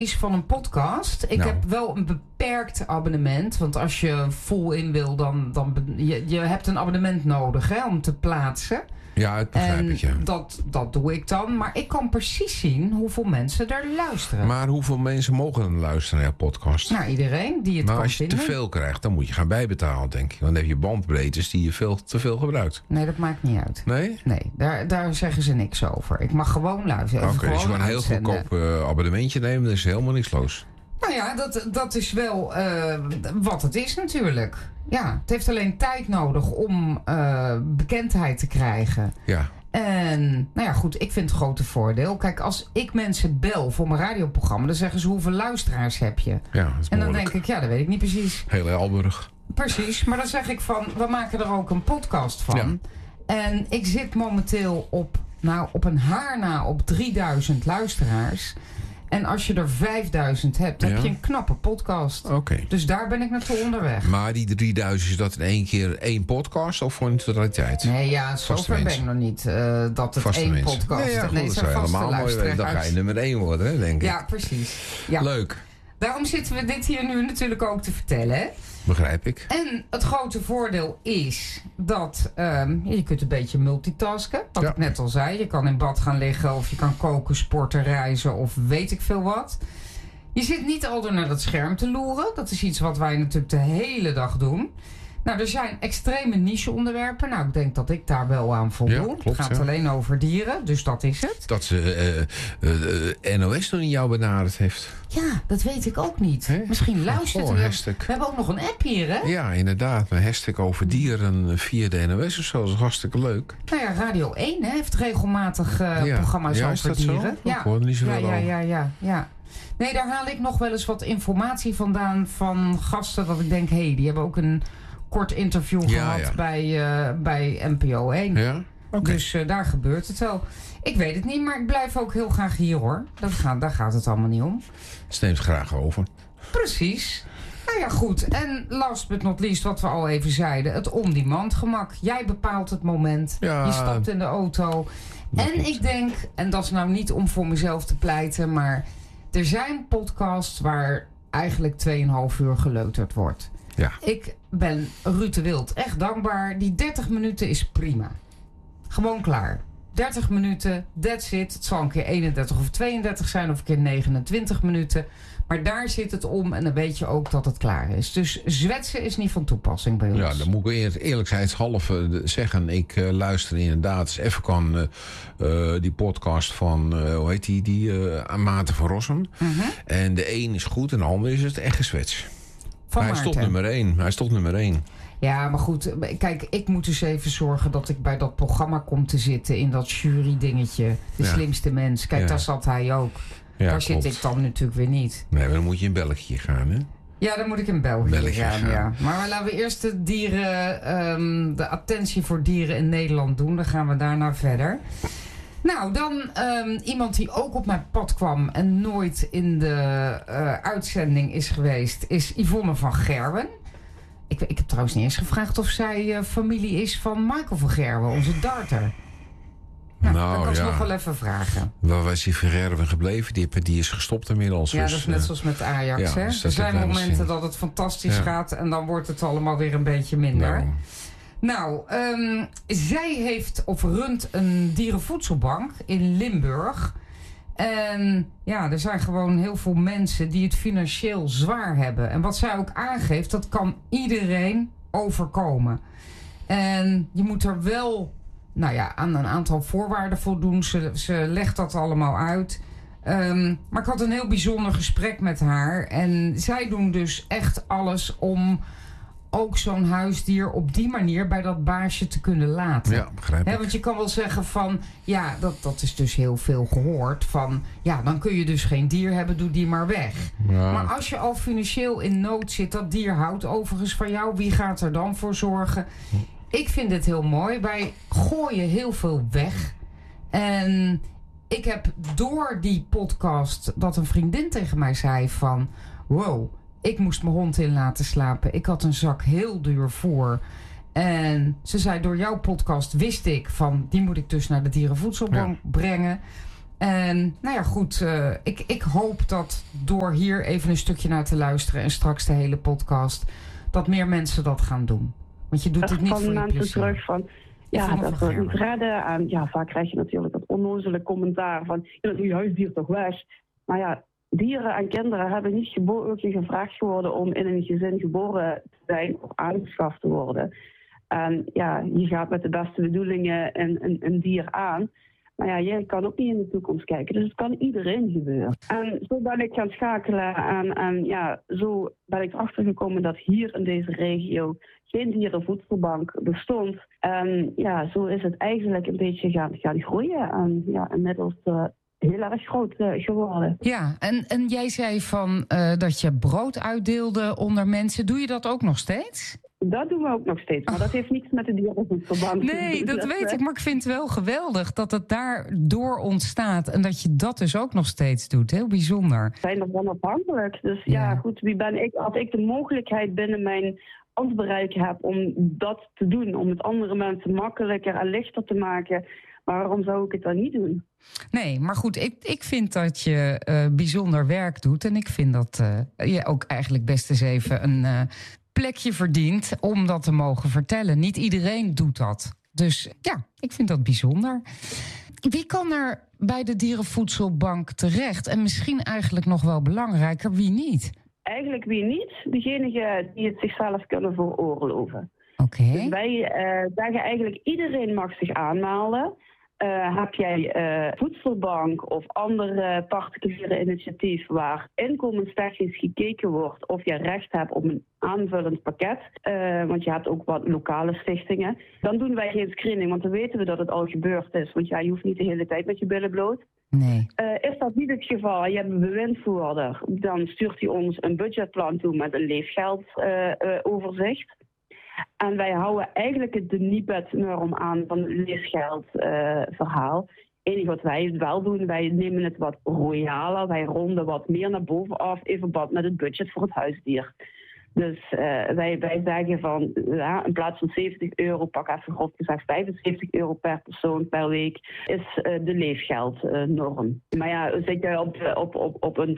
is van een podcast. Ik heb wel een beperkt abonnement. Want als je full in wil, dan je hebt een abonnement nodig om te plaatsen. Ja, het begrijp ik, ja. Dat doe ik dan. Maar ik kan precies zien hoeveel mensen er luisteren. Maar hoeveel mensen mogen dan luisteren naar podcast? Nou, iedereen die het kan als je vinden. te veel krijgt, dan moet je gaan bijbetalen, denk ik. Want dan heb je bandbreedtes die je te veel gebruikt. Nee, dat maakt niet uit. Nee? Nee, daar zeggen ze niks over. Ik mag gewoon luisteren. Oké, dus je kan een heel goedkoop abonnementje nemen, dan is er helemaal niks los. Nou ja, dat is wel wat het is natuurlijk. Ja, het heeft alleen tijd nodig om bekendheid te krijgen. Ja. En nou ja, goed, ik vind het grote voordeel. Kijk, als ik mensen bel voor mijn radioprogramma, dan zeggen ze hoeveel luisteraars heb je? Ja, dat is en dan denk ik, ja, dat weet ik niet precies. Heel Elburg. Precies, maar dan zeg ik van, we maken er ook een podcast van. Ja. En ik zit momenteel op een haar na op 3000 luisteraars. En als je er 5000 hebt, heb je een knappe podcast. Okay. Dus daar ben ik naartoe onderweg. Maar die 3000, is dat in één keer één podcast of voor een totaliteit? Nee, ja, zover ben ik nog niet. Dat het vaste één podcast is. Nee, dat zijn helemaal mooi. Dan ga je nummer 1 worden, hè, denk ik. Ja, precies. Ja. Leuk. Daarom zitten we dit hier nu natuurlijk ook te vertellen, hè? Begrijp ik. En het grote voordeel is dat je kunt een beetje multitasken. Wat ik net al zei. Je kan in bad gaan liggen of je kan koken, sporten, reizen of weet ik veel wat. Je zit niet al door naar dat scherm te loeren. Dat is iets wat wij natuurlijk de hele dag doen. Nou, er zijn extreme niche-onderwerpen. Nou, ik denk dat ik daar wel aan voldoe. Ja, klopt, het gaat alleen over dieren, dus dat is het. Dat ze NOS nog niet jou benaderd heeft. Ja, dat weet ik ook niet. He? Misschien luistert u. We hebben ook nog een app hier, hè? Ja, inderdaad. Een hashtag over dieren via de NOS of zo. Dat is hartstikke leuk. Nou ja, Radio 1 heeft regelmatig programma's over dieren. Zo? Ja, niet zo ja. Nee, daar haal ik nog wel eens wat informatie vandaan van gasten. Dat ik denk, die hebben ook een kort interview gehad bij NPO 1. Ja? Okay. Dus daar gebeurt het wel. Ik weet het niet, maar ik blijf ook heel graag hier, hoor. Daar gaat het allemaal niet om. Ze neemt graag over. Precies. Nou ja, goed. En last but not least, wat we al even zeiden. Het on-demand gemak. Jij bepaalt het moment. Ja, je stapt in de auto. En ik denk, en dat is nou niet om voor mezelf te pleiten, maar er zijn podcasts waar eigenlijk 2,5 uur geleuterd wordt. Ja. Ik ben Ruud de Wild echt dankbaar. Die 30 minuten is prima. Gewoon klaar. 30 minuten, that's it. Het zal een keer 31 of 32 zijn of een keer 29 minuten. Maar daar zit het om en dan weet je ook dat het klaar is. Dus zwetsen is niet van toepassing bij ons. Ja, dan moet ik eerlijkheidshalve zeggen. Ik luister inderdaad eens even kan die podcast van, hoe heet die Maarten van Rossum. Uh-huh. En de een is goed en de ander is het echt gezwets. Hij stond nummer 1. Ja, maar goed, kijk, ik moet dus even zorgen dat ik bij dat programma kom te zitten in dat jury-dingetje. De slimste mens. Kijk, daar zat hij ook. Ja, daar zit ik dan natuurlijk weer niet. Nee, maar dan moet je in België gaan, hè? Ja, dan moet ik in België gaan. Ja. Maar laten we eerst de attentie voor dieren in Nederland doen. Dan gaan we daarna verder. Nou, dan iemand die ook op mijn pad kwam en nooit in de uitzending is geweest, is Yvonne van Gerwen. Ik heb trouwens niet eens gevraagd of zij familie is van Michael van Gerwen, onze darter. Nou, dat kan ze nog wel even vragen. Waar was die van Gerwen gebleven? Die is gestopt inmiddels. Ja, dus, dat is net zoals met Ajax. Hè? Dus er zijn momenten dat het fantastisch gaat en dan wordt het allemaal weer een beetje minder. Nou, zij runt een dierenvoedselbank in Limburg. En ja, er zijn gewoon heel veel mensen die het financieel zwaar hebben. En wat zij ook aangeeft, dat kan iedereen overkomen. En je moet er wel aan een aantal voorwaarden voldoen. Ze legt dat allemaal uit. Maar ik had een heel bijzonder gesprek met haar. En zij doen dus echt alles om ook zo'n huisdier op die manier bij dat baasje te kunnen laten. Ja, begrijp ik. Want je kan wel zeggen van, ja, dat is dus heel veel gehoord. Van, ja, dan kun je dus geen dier hebben, doe die maar weg. Ja. Maar als je al financieel in nood zit, dat dier houdt overigens van jou. Wie gaat er dan voor zorgen? Ik vind het heel mooi. Wij gooien heel veel weg. En ik heb door die podcast dat een vriendin tegen mij zei van, wow, ik moest mijn hond in laten slapen. Ik had een zak heel duur voer. En ze zei, door jouw podcast wist ik van, die moet ik dus naar de dierenvoedselbank brengen. En nou ja, goed. Ik hoop dat door hier even een stukje naar te luisteren... en straks de hele podcast... dat meer mensen dat gaan doen. Want je doet het niet voor je plezier. Terug van... Ja, dat we het niet redden. En ja, vaak krijg je natuurlijk dat onnozele commentaar van... ja, doe je huisdier toch weg? Maar ja, dieren en kinderen hebben niet gevraagd geworden... om in een gezin geboren te zijn of aangeschaft te worden. En ja, je gaat met de beste bedoelingen een dier aan... Maar ja, je kan ook niet in de toekomst kijken. Dus het kan iedereen gebeuren. En zo ben ik gaan schakelen. En ja, zo ben ik erachter gekomen dat hier in deze regio geen dierenvoedselbank bestond. En ja, zo is het eigenlijk een beetje gaan groeien. En ja, inmiddels heel erg groot geworden. Ja, en jij zei van dat je brood uitdeelde onder mensen. Doe je dat ook nog steeds? Dat doen we ook nog steeds, maar dat heeft niets met de dierenvoedselbank te doen. Nee, dat weet ik, maar ik vind het wel geweldig dat het daardoor ontstaat... en dat je dat dus ook nog steeds doet. Heel bijzonder. We zijn er onafhankelijk. Dus ja, goed, wie ben ik? Als ik de mogelijkheid binnen mijn ambtsbereik heb om dat te doen... om het andere mensen makkelijker en lichter te maken... waarom zou ik het dan niet doen? Nee, maar goed, ik vind dat je bijzonder werk doet... en ik vind dat je ook eigenlijk best eens even een... plekje verdient om dat te mogen vertellen. Niet iedereen doet dat. Dus ja, ik vind dat bijzonder. Wie kan er bij de dierenvoedselbank terecht? En misschien eigenlijk nog wel belangrijker, wie niet? Eigenlijk wie niet. Degenen die het zichzelf kunnen veroorloven. Oké. Dus wij zeggen eigenlijk iedereen mag zich aanmelden. Heb jij voedselbank of andere particuliere initiatief waar inkomenstechnisch gekeken wordt of je recht hebt op een aanvullend pakket, want je hebt ook wat lokale stichtingen, dan doen wij geen screening, want dan weten we dat het al gebeurd is. Want ja, je hoeft niet de hele tijd met je billen bloot. Nee. Is dat niet het geval, je hebt een bewindvoerder, dan stuurt hij ons een budgetplan toe met een leefgeldoverzicht. En wij houden eigenlijk de NIBED-norm aan van het leefgeldverhaal. Het enige wat wij wel doen, wij nemen het wat royaler. Wij ronden wat meer naar boven af in verband met het budget voor het huisdier. Dus wij zeggen van, ja, in plaats van €70, pak even grof gezegd €75 per persoon per week, is de leefgeldnorm. Maar ja, zit je op een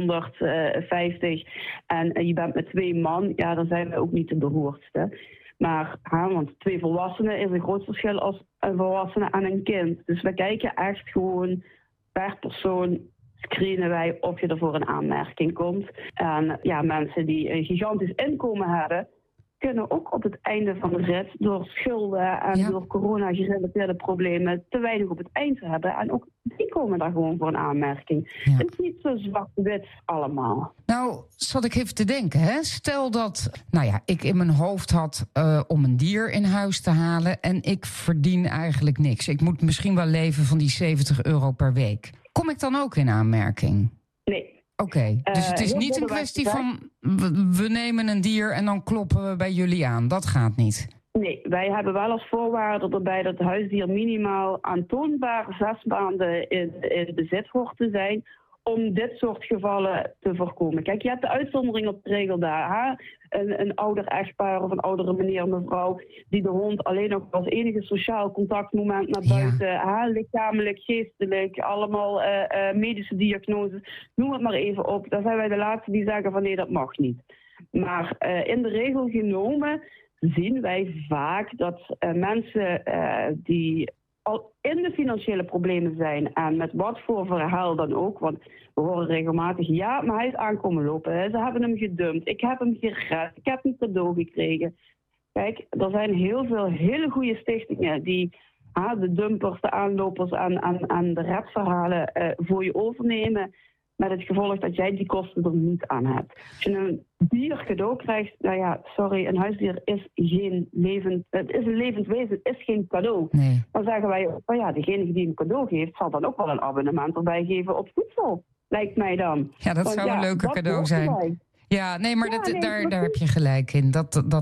350 en je bent met 2 man, ja, dan zijn we ook niet de beroerdste. Maar, want 2 volwassenen is een groot verschil als een volwassene en een kind. Dus we kijken echt gewoon per persoon, screenen wij of je er voor een aanmerking komt. En ja, mensen die een gigantisch inkomen hebben, kunnen ook op het einde van de rit door schulden en door corona-gerelateerde problemen te weinig op het eind hebben. En ook die komen daar gewoon voor een aanmerking. Ja. Het is niet zo zwart-wit allemaal. Nou, zat ik even te denken, hè? Stel dat ik in mijn hoofd had om een dier in huis te halen en ik verdien eigenlijk niks. Ik moet misschien wel leven van die €70 per week. Kom ik dan ook in aanmerking? Nee. Oké, dus het is niet een kwestie van we nemen een dier en dan kloppen we bij jullie aan. Dat gaat niet. Nee, wij hebben wel als voorwaarde erbij dat het huisdier minimaal aantoonbaar 6 maanden in bezit hoort te zijn om dit soort gevallen te voorkomen. Kijk, je hebt de uitzondering op de regel daar. Hè? Een ouder echtpaar of een oudere meneer, mevrouw, die de hond alleen nog als enige sociaal contactmoment naar buiten, lichamelijk, geestelijk, allemaal medische diagnoses, noem het maar even op. Daar zijn wij de laatste die zeggen van nee, dat mag niet. Maar in de regel genomen zien wij vaak dat mensen die al in de financiële problemen zijn en met wat voor verhaal dan ook, want we horen regelmatig, ja, maar hij is aankomen lopen, hè. Ze hebben hem gedumpt, ik heb hem gered, ik heb een cadeau gekregen. Kijk, er zijn heel veel hele goede stichtingen die de dumpers, de aanlopers en de redverhalen voor je overnemen, met het gevolg dat jij die kosten er niet aan hebt. Als je een dier cadeau krijgt, een huisdier is geen levend, het is een levend wezen, het is geen cadeau. Nee. Dan zeggen wij, degene die een cadeau geeft, zal dan ook wel een abonnement erbij geven op voedsel, lijkt mij dan. Ja, dat zou een leuke cadeau zijn. Ja, nee, maar daar heb je gelijk in.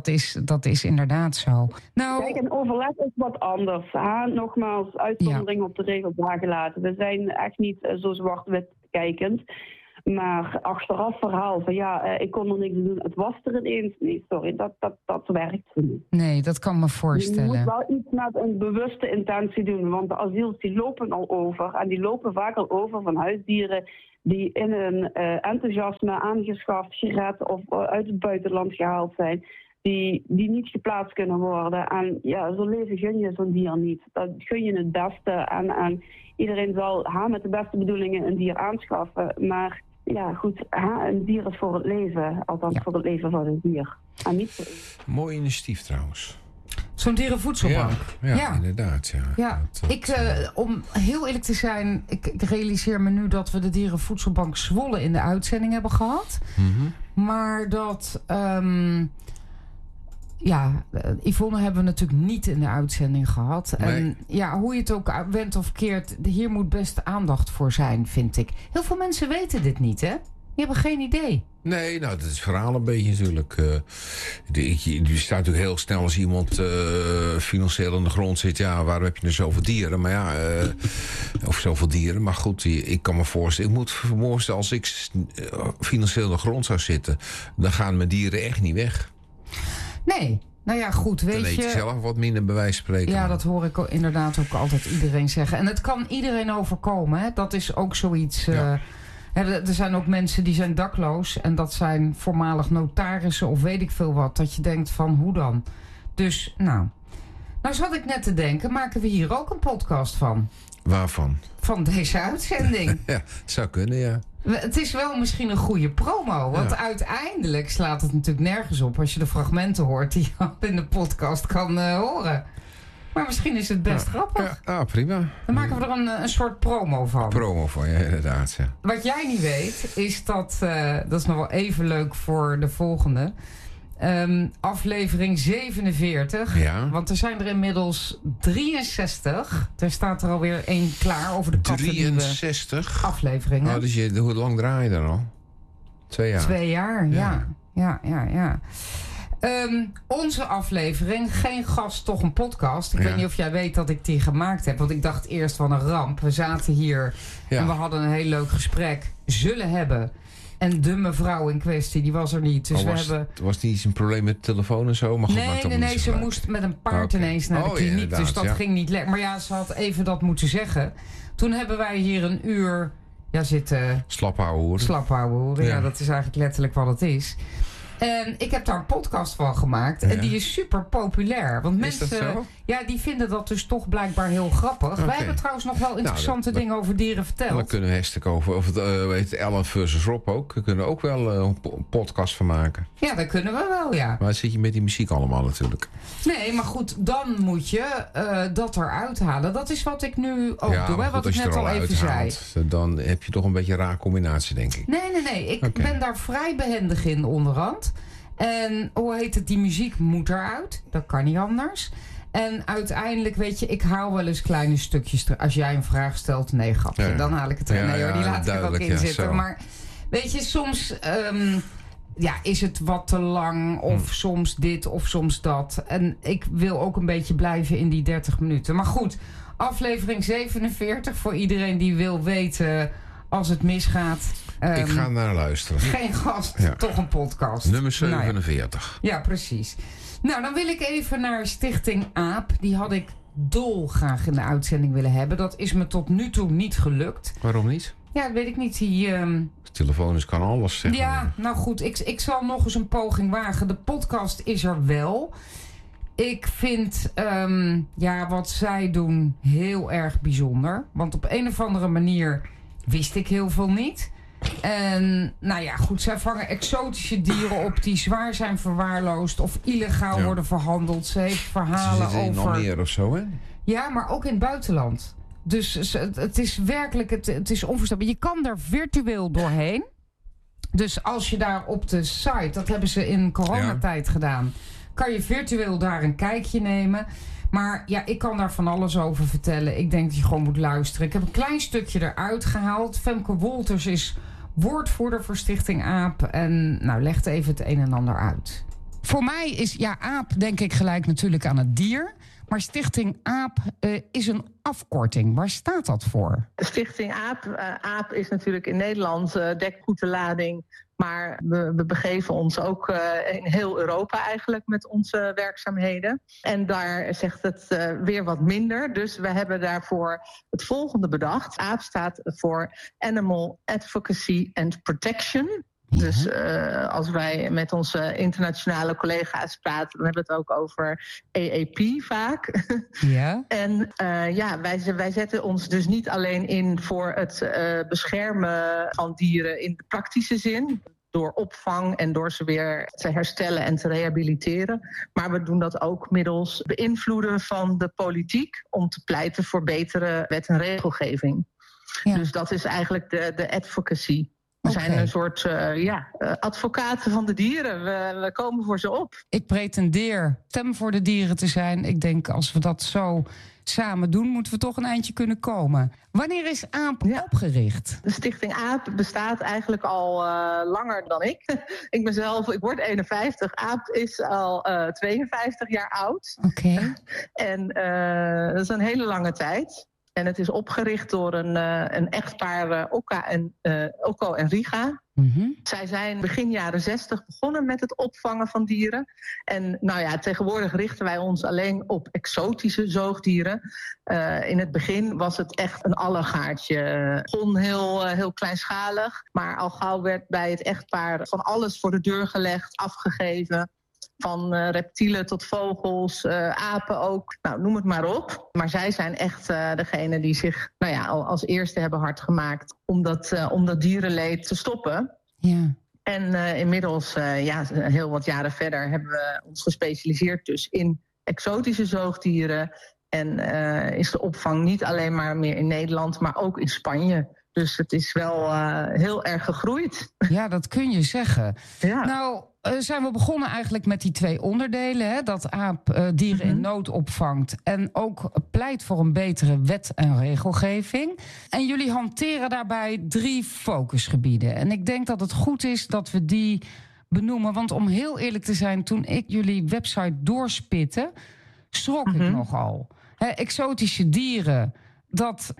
Dat is inderdaad zo. Nou, kijk, en overleg is wat anders. Nogmaals, uitzondering op de regel daar gelaten. We zijn echt niet zo zwart-wit kijkend. Maar achteraf verhaal van ik kon er niks doen, het was er ineens. Nee, sorry, dat werkt niet. Nee, dat kan me voorstellen. Je moet wel iets met een bewuste intentie doen, want de asiels die lopen al over. En die lopen vaak al over van huisdieren die in hun enthousiasme aangeschaft, gered of uit het buitenland gehaald zijn. Die niet geplaatst kunnen worden. En zo'n leven gun je zo'n dier niet. Dat gun je het beste. En iedereen zal met de beste bedoelingen een dier aanschaffen. Maar goed, een dier is voor het leven. Althans voor het leven van een dier. En niet voor... Mooi initiatief trouwens. Zo'n dierenvoedselbank. Ja, inderdaad. Ja. Om heel eerlijk te zijn, ik realiseer me nu dat we de dierenvoedselbank Zwolle in de uitzending hebben gehad. Mm-hmm. Maar dat... Yvonne hebben we natuurlijk niet in de uitzending gehad. Nee. En hoe je het ook wendt of keert, hier moet best aandacht voor zijn, vind ik. Heel veel mensen weten dit niet, hè? Die hebben geen idee. Nee, dat is het verhaal een beetje natuurlijk. Je staat natuurlijk heel snel als iemand financieel aan de grond zit. Ja, waarom heb je er zoveel dieren? Maar of zoveel dieren. Maar goed, ik kan me voorstellen. Ik moet voorstellen, als ik financieel aan de grond zou zitten, dan gaan mijn dieren echt niet weg. Nee, nou ja, goed, weet je... Dan weet je zelf wat minder bij wijze van spreken. Ja, dat hoor ik inderdaad ook altijd iedereen zeggen. En het kan iedereen overkomen, hè. Dat is ook zoiets... er zijn ook mensen die zijn dakloos. En dat zijn voormalig notarissen of weet ik veel wat. Dat je denkt van, hoe dan? Dus, nou zat ik net te denken, maken we hier ook een podcast van? Waarvan? Van deze uitzending. Ja, zou kunnen, ja. Het is wel misschien een goede promo. Want uiteindelijk slaat het natuurlijk nergens op als je de fragmenten hoort die je in de podcast kan horen. Maar misschien is het best grappig. Ja, prima. Dan maken we er een soort promo van. Promo van, ja, inderdaad. Ja. Wat jij niet weet, is dat is nog wel even leuk voor de volgende. Aflevering 47. Ja. Want er zijn er inmiddels 63. Er staat er alweer één klaar over de 63 afleveringen. Oh, dus hoe lang draai je dan al? 2 jaar? 2 jaar, ja. Onze aflevering, Geen Gast, Toch een Podcast. Ik weet niet of jij weet dat ik die gemaakt heb. Want ik dacht eerst van een ramp. We zaten hier en we hadden een heel leuk gesprek. Zullen hebben. En de mevrouw in kwestie, die was er niet. Dus was niet eens een probleem met de telefoon en zo? Maar goed, nee, ze moest met een paard ineens naar de kliniek. Dus dat ging niet lekker. Maar ja, ze had even dat moeten zeggen. Toen hebben wij hier een uur zitten... Slaphouden. Ja, dat is eigenlijk letterlijk wat het is. En ik heb daar een podcast van gemaakt. En die is super populair. Want mensen, die vinden dat dus toch blijkbaar heel grappig. Wij hebben trouwens nog wel interessante dingen over dieren verteld. Dan kunnen we hartstikke over Ellen versus Rob ook. We kunnen ook wel een podcast van maken. Ja, dat kunnen we wel, ja. Maar dan zit je met die muziek allemaal natuurlijk. Nee, maar goed, dan moet je dat eruit halen. Dat is wat ik nu ook doe, hè, wat ik net al even zei. Dan heb je toch een beetje een raar combinatie, denk ik. Nee. Ik ben daar vrij behendig in onderhand. En hoe heet het, die muziek moet eruit. Dat kan niet anders. En uiteindelijk, weet je, ik haal wel eens kleine stukjes er. Als jij een vraag stelt, nee, grapje. Ja. Dan haal ik het erin. Nee hoor, die laat ik er ook in zitten. Zo. Maar weet je, soms is het wat te lang. Of soms dit of soms dat. En ik wil ook een beetje blijven in die 30 minuten. Maar goed, aflevering 47 voor iedereen die wil weten als het misgaat. Ik ga naar luisteren. Geen gast, toch een podcast. Nummer 47. Ja, precies. Nou, dan wil ik even naar Stichting AAP. Die had ik dolgraag in de uitzending willen hebben. Dat is me tot nu toe niet gelukt. Waarom niet? Ja, dat weet ik niet. De telefoon is kan alles zeggen. Ja, nou goed. Ik zal nog eens een poging wagen. De podcast is er wel. Ik vind wat zij doen heel erg bijzonder. Want op een of andere manier wist ik heel veel niet. En nou ja, goed, zij vangen exotische dieren op die zwaar zijn verwaarloosd of illegaal worden verhandeld. Ze heeft verhalen over... in Almere of zo, hè? Ja, maar ook in het buitenland. Dus het is werkelijk, het is onvoorstelbaar. Je kan daar virtueel doorheen. Dus als je daar op de site, dat hebben ze in coronatijd gedaan, kan je virtueel daar een kijkje nemen. Maar ja, ik kan daar van alles over vertellen. Ik denk dat je gewoon moet luisteren. Ik heb een klein stukje eruit gehaald. Femke Wolters is woordvoerder voor Stichting AAP. En nou, legt even het een en ander uit. Voor mij is AAP denk ik gelijk natuurlijk aan het dier. Maar Stichting AAP is een afkorting. Waar staat dat voor? Stichting AAP. AAP is natuurlijk in Nederland dekt goed de lading. Maar we begeven ons ook in heel Europa eigenlijk met onze werkzaamheden. En daar zegt het weer wat minder. Dus we hebben daarvoor het volgende bedacht. AAP staat voor Animal Advocacy and Protection. Dus als wij met onze internationale collega's praten, dan hebben we het ook over AAP vaak. Ja. En wij zetten ons dus niet alleen in voor het beschermen van dieren in de praktische zin, door opvang en door ze weer te herstellen en te rehabiliteren. Maar we doen dat ook middels beïnvloeden van de politiek om te pleiten voor betere wet en regelgeving. Ja. Dus dat is eigenlijk de advocacy. We zijn een soort advocaten van de dieren. We komen voor ze op. Ik pretendeer stem voor de dieren te zijn. Ik denk, als we dat zo samen doen, moeten we toch een eindje kunnen komen. Wanneer is AAP opgericht? De Stichting AAP bestaat eigenlijk al langer dan ik. Ik word 51. AAP is al 52 jaar oud. Oké. En dat is een hele lange tijd. En het is opgericht door een echtpaar, Okko en Riga. Mm-hmm. Zij zijn begin jaren 60 begonnen met het opvangen van dieren. En tegenwoordig richten wij ons alleen op exotische zoogdieren. In het begin was het echt een allegaartje. Het begon heel kleinschalig. Maar al gauw werd bij het echtpaar van alles voor de deur gelegd, afgegeven. Van reptielen tot vogels, apen ook, noem het maar op. Maar zij zijn echt degene die zich als eerste hebben hard gemaakt om dat dierenleed te stoppen. Ja. En inmiddels, heel wat jaren verder, hebben we ons gespecialiseerd dus in exotische zoogdieren. En is de opvang niet alleen maar meer in Nederland, maar ook in Spanje. Dus het is wel heel erg gegroeid. Ja, dat kun je zeggen. Ja. Nou, zijn we begonnen eigenlijk met die 2 onderdelen. Hè? Dat AAP dieren in nood opvangt en ook pleit voor een betere wet en regelgeving. En jullie hanteren daarbij 3 focusgebieden. En ik denk dat het goed is dat we die benoemen. Want om heel eerlijk te zijn, toen ik jullie website doorspitte, schrok ik nogal. Exotische dieren, dat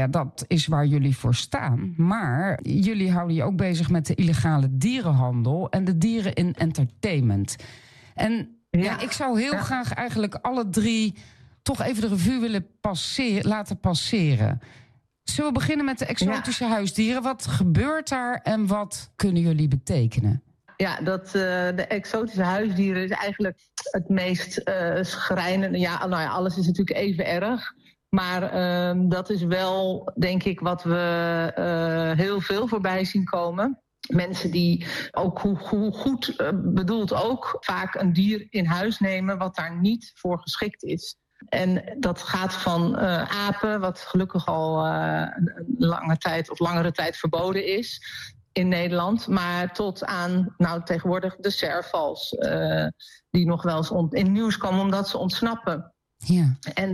is waar jullie voor staan. Maar jullie houden je ook bezig met de illegale dierenhandel en de dieren in entertainment. En ik zou heel graag eigenlijk alle 3 toch even de revue willen laten passeren. Zullen we beginnen met de exotische huisdieren? Wat gebeurt daar en wat kunnen jullie betekenen? Ja, de exotische huisdieren is eigenlijk het meest schrijnende. Alles is natuurlijk even erg. Maar dat is wel, denk ik, wat we heel veel voorbij zien komen. Mensen die ook, hoe goed bedoeld ook, vaak een dier in huis nemen wat daar niet voor geschikt is. En dat gaat van apen, wat gelukkig al een langere tijd verboden is in Nederland. Maar tot aan tegenwoordig de servals, die nog wel eens in nieuws komen omdat ze ontsnappen. Ja.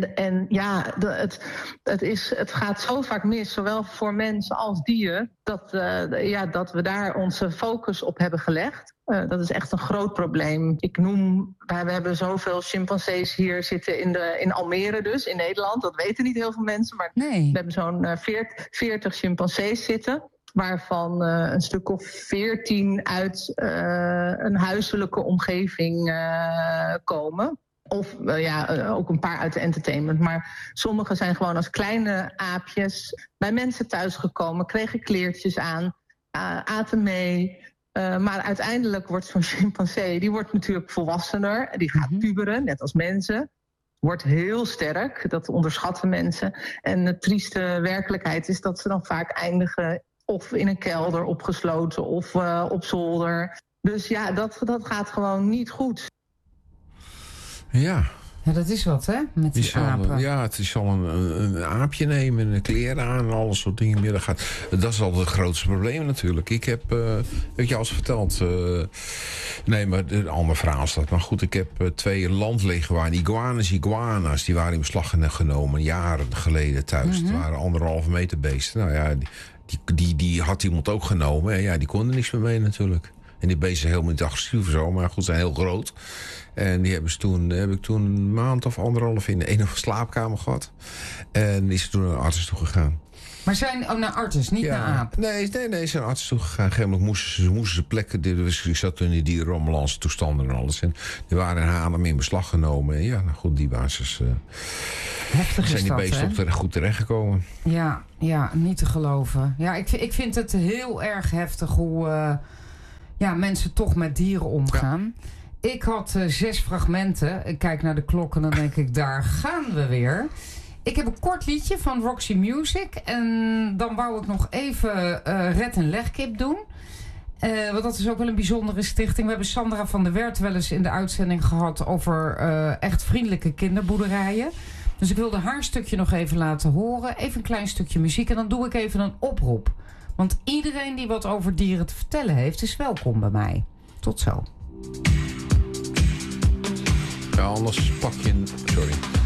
Het gaat zo vaak mis, zowel voor mensen als dier, dat we daar onze focus op hebben gelegd. Dat is echt een groot probleem. We hebben zoveel chimpansees hier zitten in Almere dus, in Nederland. Dat weten niet heel veel mensen, maar we hebben zo'n 40 chimpansees zitten, waarvan een stuk of 14 uit een huiselijke omgeving komen. Of ook een paar uit de entertainment. Maar sommige zijn gewoon als kleine aapjes bij mensen thuisgekomen, kregen kleertjes aan, aten mee. Maar uiteindelijk wordt zo'n chimpansee, die wordt natuurlijk volwassener. Die gaat puberen, net als mensen. Wordt heel sterk, dat onderschatten mensen. En de trieste werkelijkheid is dat ze dan vaak eindigen of in een kelder opgesloten of op zolder. Dus dat gaat gewoon niet goed. Ja. Ja, dat is wat, hè? Met die apen. Ja, het is al een aapje nemen en kleren aan en alles soort dingen meer. Dat is al het grootste probleem natuurlijk. Ik heb, heb je al eens verteld, nee, maar een ander verhaal staat. Maar goed, ik heb 2 landleguanen, iguana's, die waren in beslag genomen jaren geleden thuis. Het waren 1,5 meter beesten. Nou ja, die had iemand ook genomen. En ja, die kon er niks meer mee natuurlijk. En die beesten zijn helemaal niet agressief of zo, maar goed, zijn heel groot. En die heb ik toen een maand of 1,5 in de ene slaapkamer gehad. En die is toen naar de arts toe gegaan. Maar naar arts, niet naar aap? Nee, ze zijn arts toe gegaan. Op een gegeven moment moesten ze plekken. Ik zat toen in die dierenambulance toestanden en alles. En die waren in Haarlem in beslag genomen. En ja, nou goed, die basis heftig zijn die beesten goed terechtgekomen. Ja, niet te geloven. Ja, ik vind het heel erg heftig hoe mensen toch met dieren omgaan. Ja. Ik had 6 fragmenten. Ik kijk naar de klok en dan denk ik, daar gaan we weer. Ik heb een kort liedje van Roxy Music. En dan wou ik nog even Red en Legkip doen. Want dat is ook wel een bijzondere stichting. We hebben Sandra van der Wert wel eens in de uitzending gehad over echt vriendelijke kinderboerderijen. Dus ik wilde haar stukje nog even laten horen. Even een klein stukje muziek. En dan doe ik even een oproep. Want iedereen die wat over dieren te vertellen heeft, is welkom bij mij. Tot zo. Ja, anders pak je een... Sorry.